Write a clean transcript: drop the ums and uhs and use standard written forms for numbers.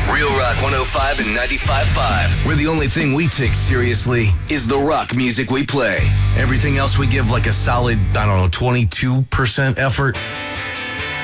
Real Rock 105 and 95.5, where the only thing we take seriously is the rock music we play. Everything else we give like a solid, 22% effort.